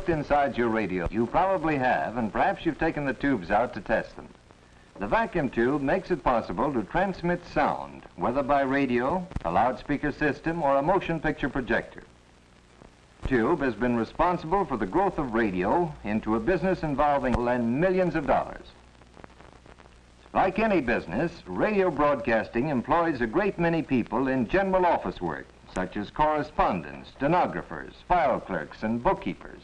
looked inside your radio. You probably have, and perhaps you've taken the tubes out to test them. The vacuum tube makes it possible to transmit sound, whether by radio, a loudspeaker system, or a motion picture projector. The tube has been responsible for the growth of radio into a business involving millions of dollars. Like any business, radio broadcasting employs a great many people in general office work, such as correspondents, stenographers, file clerks, and bookkeepers,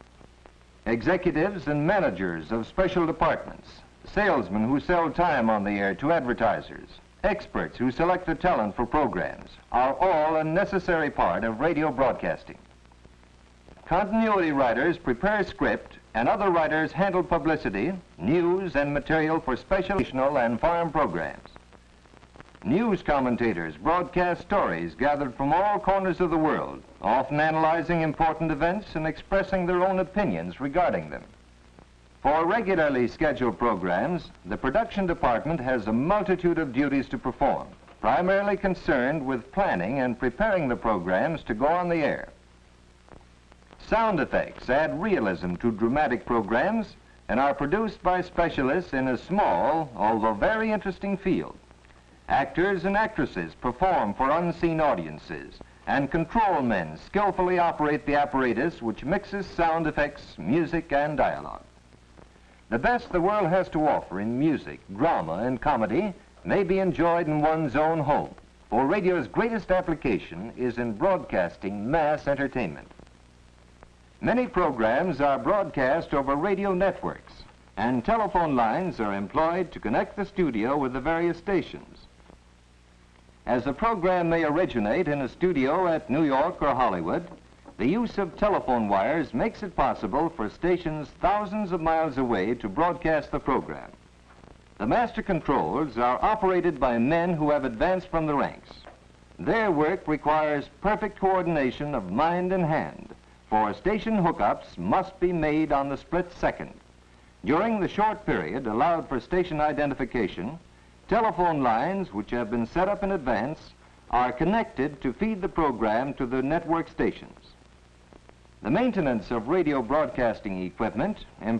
executives and managers of special departments, salesmen who sell time on the air to advertisers, experts who select the talent for programs, are all a necessary part of radio broadcasting. Continuity writers prepare script, and other writers handle publicity, news, and material for special and foreign programs. News commentators broadcast stories gathered from all corners of the world, often analyzing important events and expressing their own opinions regarding them. For regularly scheduled programs, the production department has a multitude of duties to perform, primarily concerned with planning and preparing the programs to go on the air. Sound effects add realism to dramatic programs and are produced by specialists in a small, although very interesting field. Actors and actresses perform for unseen audiences, and control men skillfully operate the apparatus which mixes sound effects, music, and dialogue. The best the world has to offer in music, drama, and comedy may be enjoyed in one's own home, for radio's greatest application is in broadcasting mass entertainment. Many programs are broadcast over radio networks, and telephone lines are employed to connect the studio with the various stations. As a program may originate in a studio at New York or Hollywood, the use of telephone wires makes it possible for stations thousands of miles away to broadcast the program. The master controls are operated by men who have advanced from the ranks. Their work requires perfect coordination of mind and hand, for station hookups must be made on the split second. During the short period allowed for station identification, telephone lines, which have been set up in advance, are connected to feed the program to the network stations. The maintenance of radio broadcasting equipment